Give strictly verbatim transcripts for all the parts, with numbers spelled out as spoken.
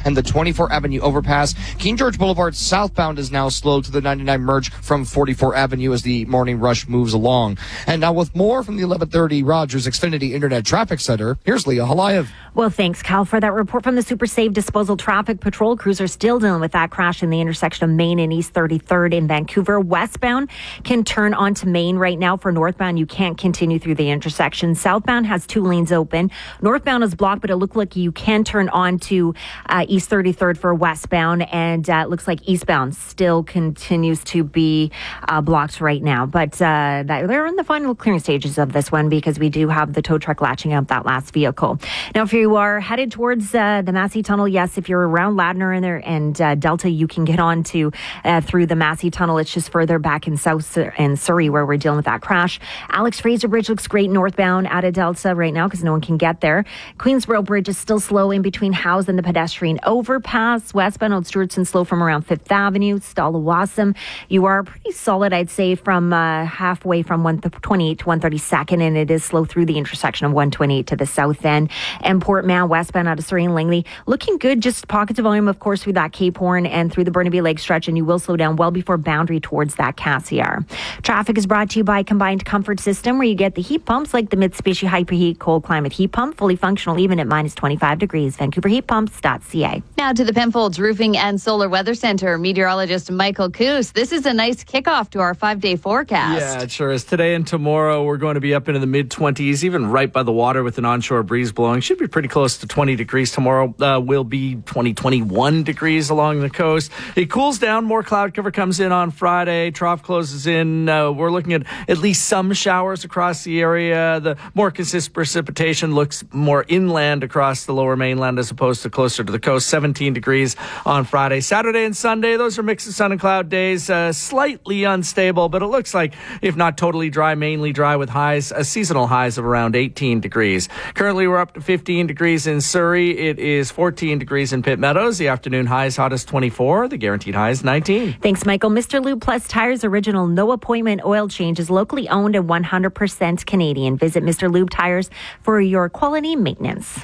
and the twenty-fourth Avenue overpass. King George Boulevard southbound is now slow to the ninety-nine merge from forty-fourth Avenue as the morning rush moves along. And now with more from the eleven thirty Rogers Xfinity Internet Traffic Center, here's Leah Halayev. Well, thanks, Cal, for that report from the Super Safe Disposal Traffic Patrol. Crews are still dealing with that crash in the intersection of Main and East thirty-third in Vancouver. Westbound can turn onto Main right now. For northbound, you can't continue through the intersection. Southbound has two lanes open. Northbound is blocked, but it looks like you can turn on to uh, East thirty-third for westbound. And uh, it looks like eastbound still continues to be uh, blocked right now. But uh, they're in the final clearing stages of this one because we do have the tow truck latching out that last vehicle. Now, if you are headed towards uh, the Massey Tunnel, yes, if you're around Ladner and, there, and uh, Delta, you can get on to uh, through the Massey Tunnel. It's just further back in South and Surrey where we're dealing with that crash. Alex Fraser Bridge looks great northbound out of Delta right now because no one can get there. Queensboro Bridge is still slow in between Howes and the pedestrian overpass. Westbound Old Stewartson slow from around Fifth Avenue. Stallawasam, you are pretty solid, I'd say, from uh, halfway from one twenty-eight to one thirty-second, and it is slow through the intersection of one twenty-eight to the south end. And Port Mann westbound out of Surrey and Langley looking good, just pockets of volume, of course, through that Cape Horn and through the Burnaby Lake stretch, and you will slow down well before Boundary towards that Cassiar. Traffic is brought to you by Combined Comfort System, where you get the heat pumps like the Mitsubishi Hyperheat Cold Climate Heat Pump, fully functional even at minus twenty-five degrees. Vancouver Heat Pumps dot c a. Now to the Penfolds Roofing and Solar Weather Center. Meteorologist Michael Coos. This is a nice kickoff to our five-day forecast. Yeah, it sure is. Today and tomorrow, we're going to be up into the mid-twenties, even right by the water with an onshore breeze blowing. Should be pretty close to twenty degrees tomorrow. Uh, will be twenty, twenty-one degrees along the coast. It cools down. More cloud cover comes in on Friday. Trough closes in. Uh, we're looking at at least some showers across the area. The more consistent precipitation looks more inland across the lower mainland as opposed to closer to the coast. seventeen degrees on Friday. Saturday and Sunday, those are mix of sun and cloud days. Uh, slightly unstable, but it looks like, if not totally dry, mainly dry with highs, uh, seasonal highs of around eighteen degrees. Currently, we're up to fifteen degrees in Surrey. It is fourteen degrees in Pitt Meadows. The afternoon high is hottest twenty-four. The guaranteed high is nineteen. Thanks, Michael. Mister Lube Plus Tires original no appointment oil change is locally owned and one hundred percent Canadian. Visit Mister Lube Tires for your quality maintenance.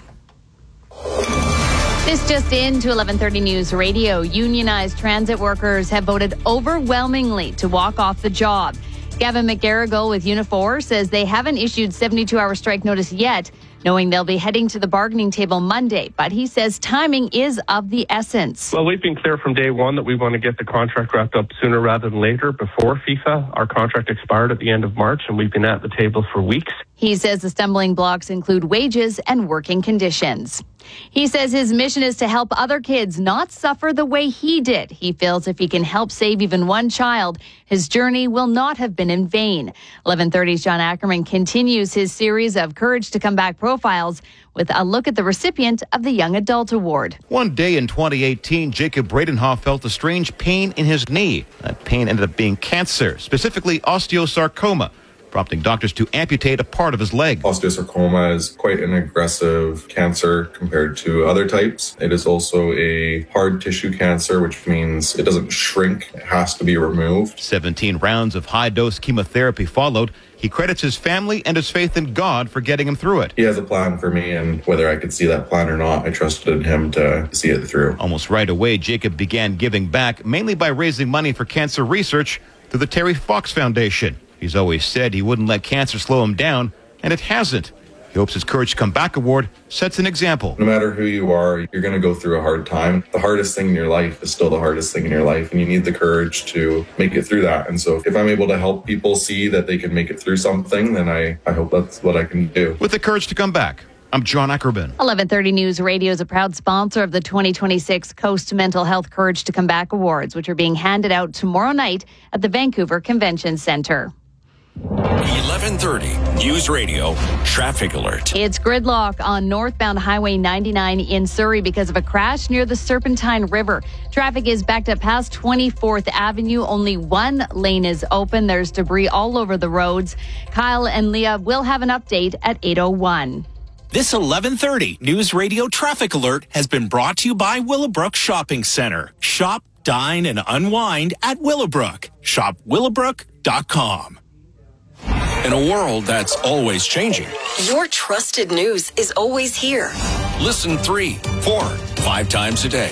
This just in to eleven thirty News Radio. Unionized transit workers have voted overwhelmingly to walk off the job. Gavin McGarrigle with Unifor says they haven't issued seventy-two hour strike notice yet, knowing they'll be heading to the bargaining table Monday. But he says timing is of the essence. Well, we've been clear from day one that we want to get the contract wrapped up sooner rather than later. Before FIFA, our contract expired at the end of March, and we've been at the table for weeks. He says the stumbling blocks include wages and working conditions. He says his mission is to help other kids not suffer the way he did. He feels if he can help save even one child, his journey will not have been in vain. eleven thirty's John Ackerman continues his series of Courage to Come Back profiles with a look at the recipient of the Young Adult Award. One day in twenty eighteen, Jacob Bradenhoff felt a strange pain in his knee. That pain ended up being cancer, specifically osteosarcoma, prompting doctors to amputate a part of his leg. Osteosarcoma is quite an aggressive cancer compared to other types. It is also a hard tissue cancer, which means it doesn't shrink. It has to be removed. seventeen rounds of high-dose chemotherapy followed. He credits his family and his faith in God for getting him through it. He has a plan for me, and whether I could see that plan or not, I trusted in him to see it through. Almost right away, Jacob began giving back, mainly by raising money for cancer research through the Terry Fox Foundation. He's always said he wouldn't let cancer slow him down, and it hasn't. He hopes his Courage to Come Back award sets an example. No matter who you are, you're going to go through a hard time. The hardest thing in your life is still the hardest thing in your life, and you need the courage to make it through that. And so if I'm able to help people see that they can make it through something, then I, I hope that's what I can do. With the Courage to Come Back, I'm John Ackerman. eleven thirty News Radio is a proud sponsor of the twenty twenty-six Coast Mental Health Courage to Come Back Awards, which are being handed out tomorrow night at the Vancouver Convention Centre. eleven thirty News Radio Traffic Alert. It's gridlock on northbound Highway ninety-nine in Surrey because of a crash near the Serpentine River. Traffic is backed up past twenty-fourth Avenue. Only one lane is open. There's debris all over the roads. Kyle and Leah will have an update at eight oh one. This eleven thirty News Radio Traffic Alert has been brought to you by Willowbrook Shopping Center. Shop, dine, and unwind at Willowbrook. Shop willowbrook dot com. In a world that's always changing, your trusted news is always here. Listen three, four, five times a day.